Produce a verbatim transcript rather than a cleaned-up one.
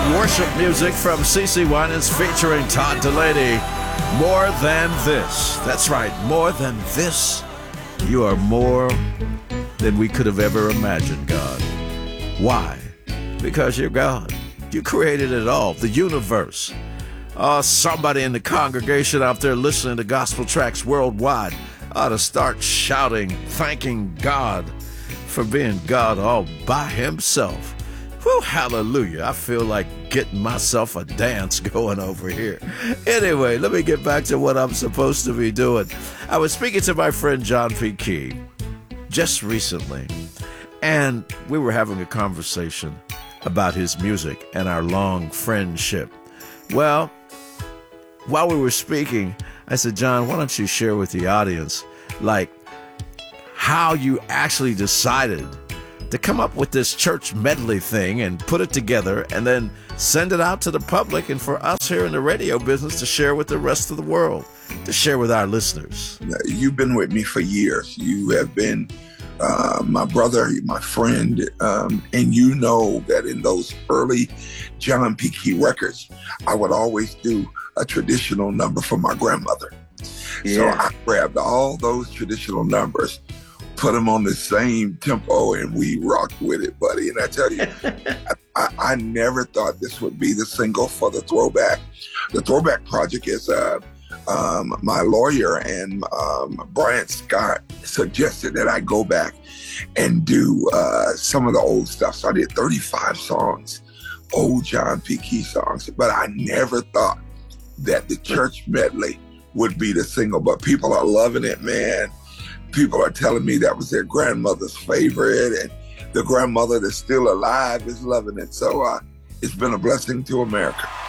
worship music from CeCe Winans featuring Todd Delaney. More Than This. That's right, more than this. You are more than we could have ever imagined, God. Why? Because you're God. You created it all, the universe. Oh, somebody in the congregation out there listening to gospel tracks worldwide ought to start shouting, thanking God for being God all by himself. Whew, hallelujah. I feel like getting myself a dance going over here. Anyway, let me get back to what I'm supposed to be doing. I was speaking to my friend John P. Key just recently, and we were having a conversation about his music and our long friendship. Well, while we were speaking, I said, John, why don't you share with the audience, like, how you actually decided to come up with this church medley thing and put it together and then send it out to the public and for us here in the radio business to share with the rest of the world, to share with our listeners. You've been with me for years. You have been uh, my brother, my friend, um, and you know that in those early John P. Key records, I would always do a traditional number for my grandmother. Yeah. So I grabbed all those traditional numbers, put them on the same tempo, and we rocked with it, buddy. And I tell you, I, I, I never thought this would be the single for the Throwback. The Throwback project is uh, um, my lawyer and um, Brian Scott suggested that I go back and do uh, some of the old stuff. So I did thirty-five songs, old John P. Key songs, but I never thought that the church medley would be the single. But people are loving it, man. People are telling me that was their grandmother's favorite, and the grandmother that's still alive is loving it. So uh, it's been a blessing to America.